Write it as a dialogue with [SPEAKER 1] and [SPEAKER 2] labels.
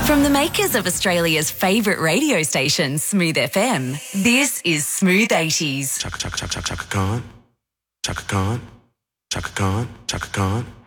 [SPEAKER 1] From the makers of Australia's favourite radio station, Smooth FM, this is Smooth 80s.
[SPEAKER 2] Chaka Khan, Chaka Khan, Chaka Khan, Chaka Khan.